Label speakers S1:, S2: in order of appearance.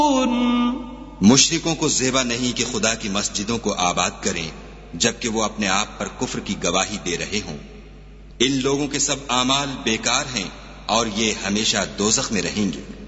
S1: मुशरिकों को ज़ेबा नहीं कि खुदा की मस्जिदों को आबाद करें जबकि वो अपने आप पर कुफ्र की गवाही दे रहे हों। इन लोगों के सब आमाल बेकार हैं और ये हमेशा दोज़ख में रहेंगे।